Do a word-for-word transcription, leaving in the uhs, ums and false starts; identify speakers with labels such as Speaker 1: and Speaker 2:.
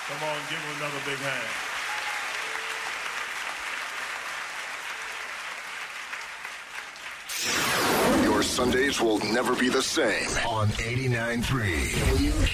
Speaker 1: Come on, give him another big hand.
Speaker 2: Your Sundays will never be the same on eighty-nine point three.